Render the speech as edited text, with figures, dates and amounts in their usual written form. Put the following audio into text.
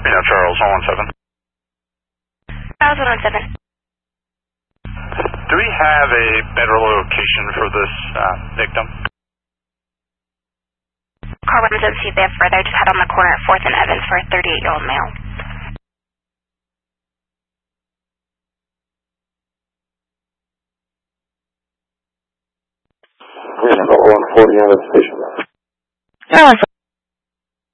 Yeah, Charles, 117. Charles 117. Do we have a better location for this victim? Car 1 doesn't see there further. Just head on the corner at 4th and Evans for a 38-year-old male. Yeah, 140 Evans Station. Charles